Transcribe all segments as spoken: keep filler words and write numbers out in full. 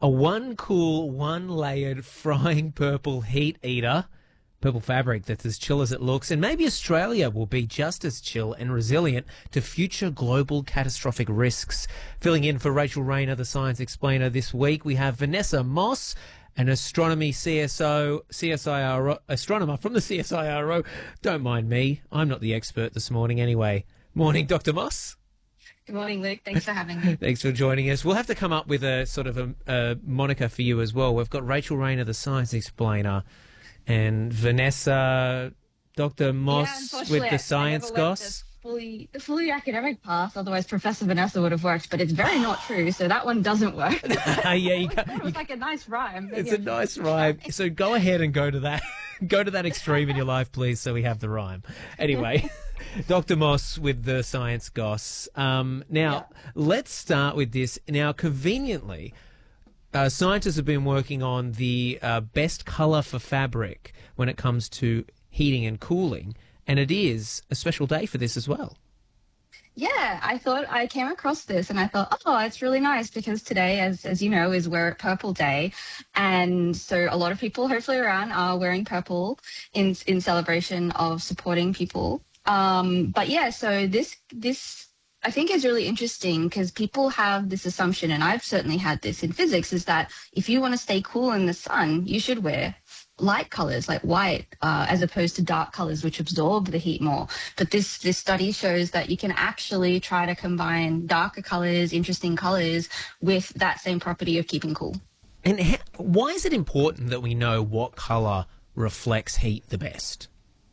A one cool, one layered frying purple heat eater, purple fabric that's as chill as it looks, and maybe Australia will be just as chill and resilient to future global catastrophic risks. Filling in for Rachel Rayner, the Science Explainer, this week, we have Vanessa Moss, an astronomy C S O, C S I R O, astronomer from the C S I R O. Don't mind me, I'm not the expert this morning anyway. Morning, Doctor Moss. Good morning, Luke. Thanks for having me. Thanks for joining us. We'll have to come up with a sort of a, a moniker for you as well. We've got Rachel Rayner, the Science Explainer, and Vanessa, Doctor Moss yeah, with the Science Goss. Fully, the fully academic path, otherwise Professor Vanessa would have worked, but it's very not true, so that one doesn't work. yeah, you I thought it was like a nice rhyme. Maybe It's a nice rhyme. So go ahead and go to that, go to that extreme in your life, please, so we have the rhyme. Anyway, Doctor Moss with the Science Goss. Um, now, Yeah. let's start with this. Now, conveniently, uh, scientists have been working on the uh, best colour for fabric when it comes to heating and cooling. And it is a special day for this as well. Yeah, I thought I came across this and I thought, oh, it's really nice because today, as as you know, is Wear It Purple Day. And so a lot of people hopefully around are wearing purple in in celebration of supporting people. Um, but yeah, so this this I think is really interesting because people have this assumption, and I've certainly had this in physics, is that if you want to stay cool in the sun, you should wear light colors like white uh, as opposed to dark colors which absorb the heat more. But this this study shows that you can actually try to combine darker colors, interesting colors with that same property of keeping cool. And ha- why is it important that we know what colour reflects heat the best?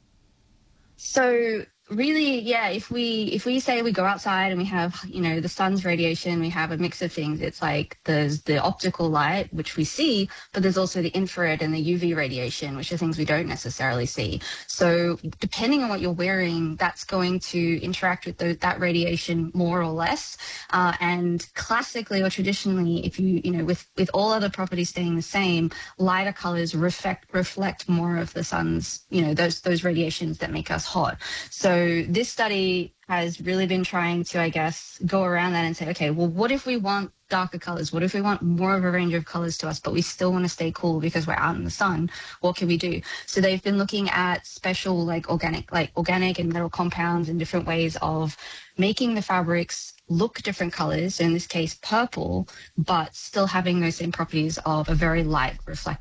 So really, yeah, if we if we say we go outside and we have, you know, the sun's radiation, we have a mix of things. It's like there's the optical light, which we see, but there's also the infrared and the U V radiation, which are things we don't necessarily see. So depending on what you're wearing, that's going to interact with the, that radiation more or less. Uh, and classically or traditionally, if you, you know, with, with all other properties staying the same, lighter colors reflect reflect more of the sun's, you know, those those radiations that make us hot. So So this study has really been trying to, I guess, go around that and say, okay, well, what if we want darker colors? What if we want more of a range of colors to us, but we still want to stay cool because we're out in the sun? What can we do? So they've been looking at special, like organic, like organic and metal compounds and different ways of making the fabrics look different colors. So in this case, purple, but still having those same properties of a very light reflective